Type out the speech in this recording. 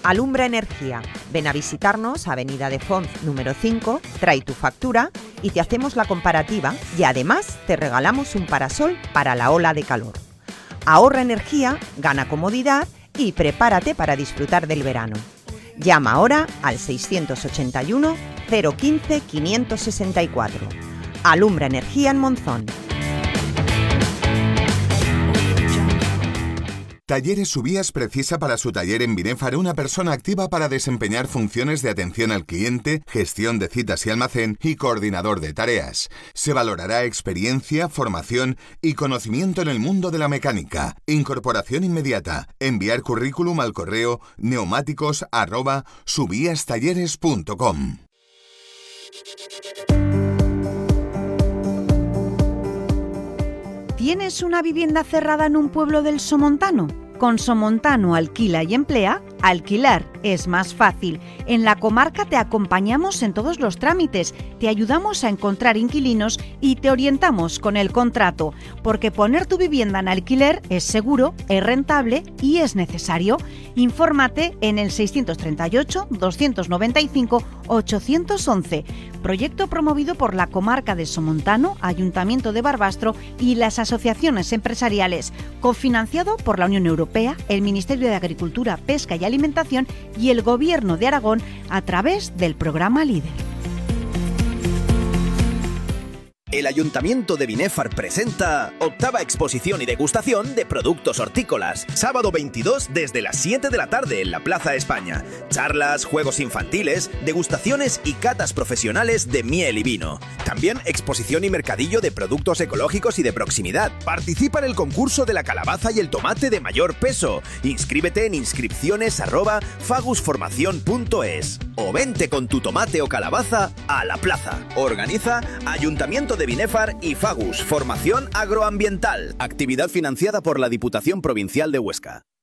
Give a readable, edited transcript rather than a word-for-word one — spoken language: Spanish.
Alumbra Energía. Ven a visitarnos, Avenida de Font número 5, trae tu factura y te hacemos la comparativa y además te regalamos un parasol para la ola de calor. Ahorra energía, gana comodidad y prepárate para disfrutar del verano. Llama ahora al 681 015 564. Alumbra Energía en Monzón. Talleres Subías precisa para su taller en Binefar una persona activa para desempeñar funciones de atención al cliente, gestión de citas y almacén y coordinador de tareas. Se valorará experiencia, formación y conocimiento en el mundo de la mecánica. Incorporación inmediata. Enviar currículum al correo neumáticos@subiastalleres.com. ¿Tienes una vivienda cerrada en un pueblo del Somontano? Con Somontano Alquila y Emplea, alquilar es más fácil. En la comarca te acompañamos en todos los trámites, te ayudamos a encontrar inquilinos y te orientamos con el contrato, porque poner tu vivienda en alquiler es seguro, es rentable y es necesario. Infórmate en el 638 295 811. Proyecto promovido por la comarca de Somontano, Ayuntamiento de Barbastro y las asociaciones empresariales, cofinanciado por la Unión Europea, el Ministerio de Agricultura, Pesca y Alimentación y el Gobierno de Aragón a través del programa LIDER. El Ayuntamiento de Binefar presenta octava exposición y degustación de productos hortícolas. Sábado 22 desde las 7 de la tarde en la Plaza España. Charlas, juegos infantiles, degustaciones y catas profesionales de miel y vino. También exposición y mercadillo de productos ecológicos y de proximidad. Participa en el concurso de la calabaza y el tomate de mayor peso. Inscríbete en inscripciones@fagusformacion.es o vente con tu tomate o calabaza a la plaza. Organiza Ayuntamiento de Binefar y Fagus, Formación Agroambiental. Actividad financiada por la Diputación Provincial de Huesca.